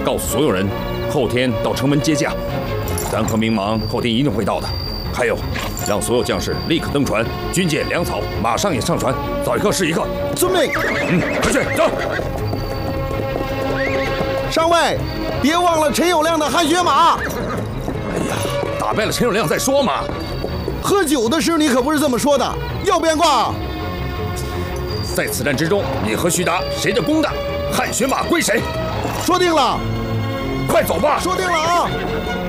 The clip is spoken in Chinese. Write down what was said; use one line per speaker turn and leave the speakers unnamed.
告诉所有人，后天到城门接驾。丹河明王后天一定会到的。还有，让所有将士立刻登船，军舰、粮草马上也上船，早一个是一个。
遵命。
快去走。
上尉，别忘了陈友谅的汗血马。
哎呀，打败了陈友谅再说嘛。
喝酒的时候你可不是这么说的，要变卦。
在此战之中，你和徐达谁的功大，汗血马归谁？
说定了。
快走吧。
说定了啊。